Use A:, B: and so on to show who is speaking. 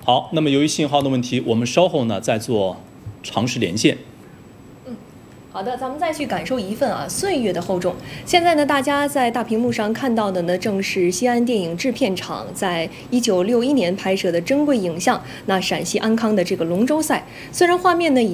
A: 好，那么由于信号的问题，我们稍后呢再做尝试连线。
B: 好的，咱们再去感受一份岁月的厚重。现在呢，大家在大屏幕上看到的呢，正是西安电影制片厂在1961年拍摄的珍贵影像。那陕西安康的这个龙舟赛，虽然画面呢已